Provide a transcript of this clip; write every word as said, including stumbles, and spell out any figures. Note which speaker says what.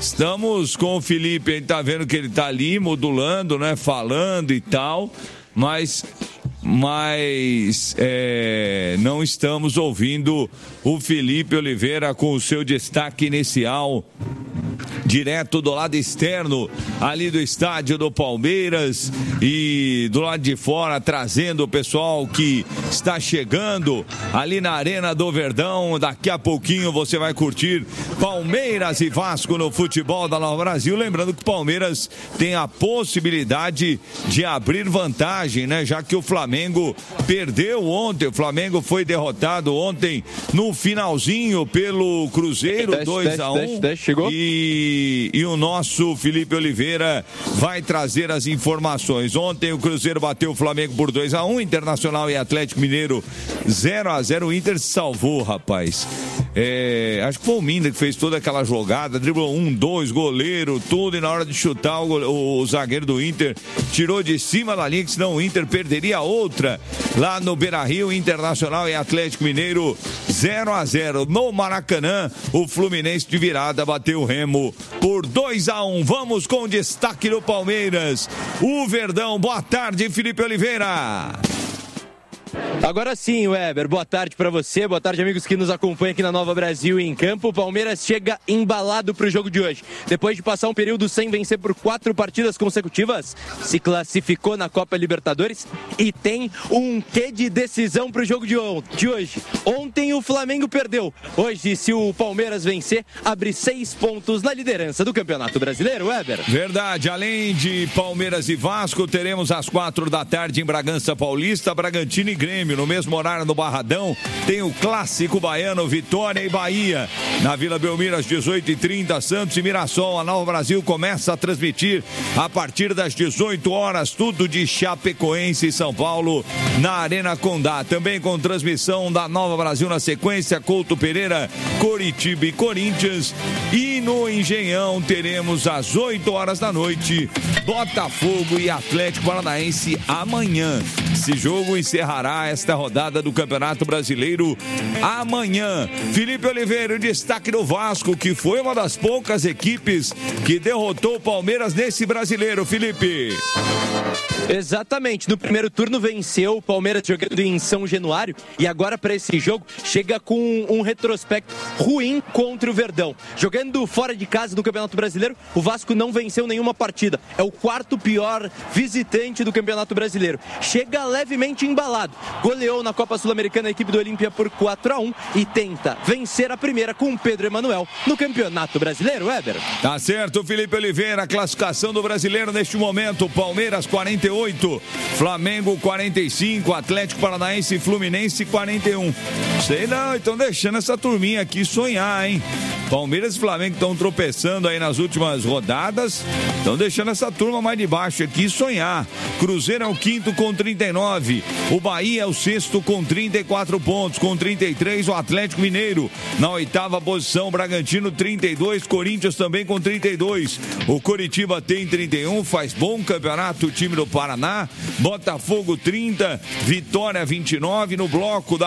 Speaker 1: Estamos com o Felipe, a gente tá vendo que ele tá ali modulando, né? Falando e tal, mas... mas é, não estamos ouvindo o Felipe Oliveira com o seu destaque inicial, direto do lado externo ali do estádio do Palmeiras e do lado de fora, trazendo o pessoal que está chegando ali na Arena do Verdão. Daqui a pouquinho você vai curtir Palmeiras e Vasco no futebol da Nova Brasil, lembrando que o Palmeiras tem a possibilidade de abrir vantagem, né, já que o Flamengo Flamengo perdeu ontem, o Flamengo foi derrotado ontem no finalzinho pelo Cruzeiro, dois a um, e, e o nosso Felipe Oliveira vai trazer as informações. Ontem o Cruzeiro bateu o Flamengo por dois a um, Internacional e Atlético Mineiro zero a zero, o Inter se salvou, rapaz. É, acho que foi o Minda que fez toda aquela jogada, driblou um, dois, goleiro, tudo, e na hora de chutar o, o, o zagueiro do Inter tirou de cima da linha, que senão o Inter perderia outra lá no Beira-Rio. Internacional e Atlético Mineiro zero a zero. No Maracanã, o Fluminense de virada bateu o Remo por dois a um. Vamos com o destaque do Palmeiras, o Verdão. Boa tarde, Felipe Oliveira.
Speaker 2: Agora sim, Weber, boa tarde pra você, boa tarde, amigos que nos acompanham aqui na Nova Brasil em campo. O Palmeiras chega embalado pro jogo de hoje. Depois de passar um período sem vencer por quatro partidas consecutivas, se classificou na Copa Libertadores e tem um quê de decisão pro jogo de, on- de hoje. Ontem o Flamengo perdeu. Hoje, se o Palmeiras vencer, abre seis pontos na liderança do Campeonato Brasileiro, Weber.
Speaker 1: Verdade, além de Palmeiras e Vasco, teremos às quatro da tarde em Bragança Paulista, Bragantino e Grêmio. No mesmo horário no Barradão tem o clássico baiano, Vitória e Bahia. Na Vila Belmiro às dezoito e trinta, Santos e Mirassol. A Nova Brasil começa a transmitir a partir das dezoito horas, tudo de Chapecoense e São Paulo na Arena Condá. Também com transmissão da Nova Brasil na sequência, Couto Pereira, Coritiba e Corinthians. E no Engenhão teremos às oito horas da noite Botafogo e Atlético Paranaense amanhã. Esse jogo encerrará esta rodada do Campeonato Brasileiro amanhã. Felipe Oliveira, o destaque do Vasco, que foi uma das poucas equipes que derrotou o Palmeiras nesse brasileiro, Felipe.
Speaker 2: Exatamente, no primeiro turno venceu o Palmeiras jogando em São Januário e agora para esse jogo chega com um retrospecto ruim contra o Verdão. Jogando fora de casa no Campeonato Brasileiro, o Vasco não venceu nenhuma partida. É o quarto pior visitante do Campeonato Brasileiro. Chega levemente embalado. Goleou na Copa Sul-Americana a equipe do Olímpia por quatro a um e tenta vencer a primeira com o Pedro Emanuel no Campeonato Brasileiro, Weber.
Speaker 1: Tá certo, Felipe Oliveira, classificação do brasileiro neste momento: Palmeiras quarenta e oito, Flamengo quarenta e cinco, Atlético Paranaense e Fluminense quarenta e um. Sei não, estão deixando essa turminha aqui sonhar, hein? Palmeiras e Flamengo estão tropeçando aí nas últimas rodadas, estão deixando essa turma mais de baixo aqui sonhar. Cruzeiro é o quinto com trinta e nove, o Bahia é o sexto com trinta e quatro pontos, com trinta e três o Atlético Mineiro. Na oitava posição, Bragantino trinta e dois, Corinthians também com trinta e dois. O Coritiba tem trinta e um, faz bom campeonato o time do Paraná. Botafogo trinta, Vitória vinte e nove. No bloco da